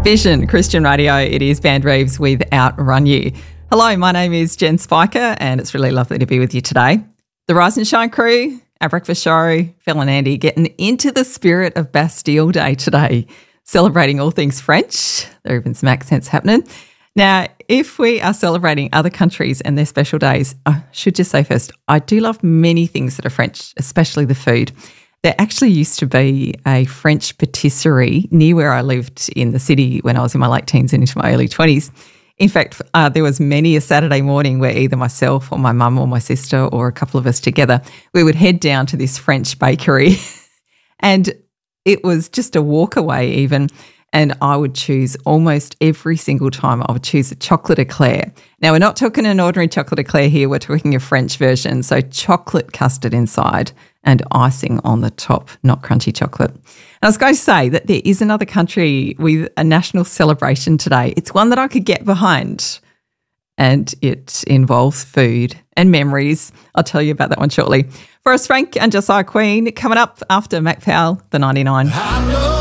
Vision Christian Radio, it is Band Reeves with Outrun You. Hello, my name is Jen Spiker and it's really lovely to be with you today. The Rise and Shine crew, our breakfast show, Phil and Andy getting into the spirit of Bastille Day today, celebrating all things French. There are even some accents happening. Now, if we are celebrating other countries and their special days, I should just say first, I do love many things that are French, especially the food. There actually used to be a French patisserie near where I lived in the city when I was in my late teens and into my early 20s. In fact, there was many a Saturday morning where either myself or my mum or my sister or a couple of us together, we would head down to this French bakery and it was just a walk away even. And I would choose almost every single time, I would choose a chocolate eclair. Now, we're not talking an ordinary chocolate eclair here. We're talking a French version. So chocolate custard inside and icing on the top, not crunchy chocolate. And I was going to say that there is another country with a national celebration today. It's one that I could get behind and it involves food and memories. I'll tell you about that one shortly. For us, Frank and Josiah Queen coming up after Mac Powell, the 99.